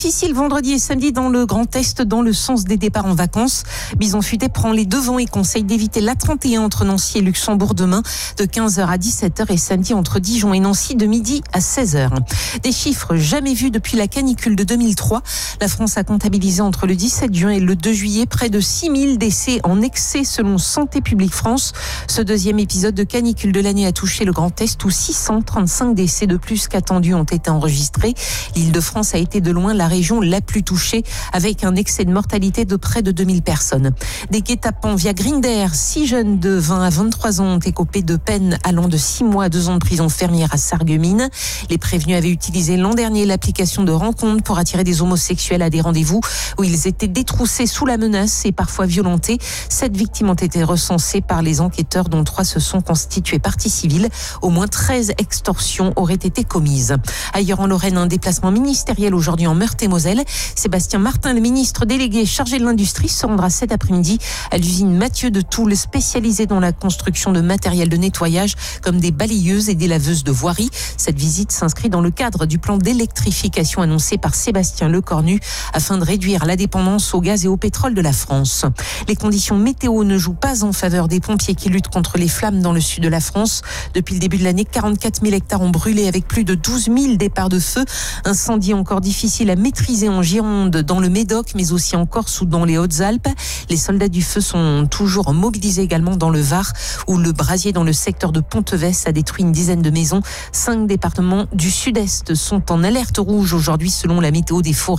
Difficile vendredi et samedi dans le Grand Est dans le sens des départs en vacances. Bison Futé prend les devants et conseille d'éviter l'A31 entre Nancy et Luxembourg demain de 15h à 17h et samedi entre Dijon et Nancy de midi à 16h. Des chiffres jamais vus depuis la canicule de 2003. La France a comptabilisé entre le 17 juin et le 2 juillet près de 6000 décès en excès selon Santé publique France. Ce deuxième épisode de canicule de l'année a touché le Grand Est où 635 décès de plus qu'attendus ont été enregistrés. L'Île-de-France a été de loin la région la plus touchée avec un excès de mortalité de près de 2000 personnes. Des guet-apens via Grindr, 6 jeunes de 20 à 23 ans ont écopé de peines allant de 6 mois à 2 ans de prison fermière à Sarreguemines. Les prévenus avaient utilisé l'an dernier l'application de rencontre pour attirer des homosexuels à des rendez-vous où ils étaient détroussés sous la menace et parfois violentés. 7 victimes ont été recensées par les enquêteurs dont 3 se sont constituées partie civile. Au moins 13 extorsions auraient été commises. Ailleurs en Lorraine, un déplacement ministériel aujourd'hui en Meurthe-et-Moselle. Sébastien Martin, le ministre délégué chargé de l'industrie, se rendra cet après-midi à l'usine Mathieu de Toul, spécialisée dans la construction de matériel de nettoyage comme des balayeuses et des laveuses de voirie. Cette visite s'inscrit dans le cadre du plan d'électrification annoncé par Sébastien Lecornu afin de réduire la dépendance au gaz et au pétrole de la France. Les conditions météo ne jouent pas en faveur des pompiers qui luttent contre les flammes dans le sud de la France. Depuis le début de l'année, 44 000 hectares ont brûlé avec plus de 12 000 départs de feu. Incendie encore difficile à maîtriser en Gironde, dans le Médoc, mais aussi en Corse ou dans les Hautes-Alpes. Les soldats du feu sont toujours mobilisés également dans le Var, où le brasier dans le secteur de Pontevès a détruit une dizaine de maisons. 5 départements du sud-est sont en alerte rouge aujourd'hui selon la météo des forêts.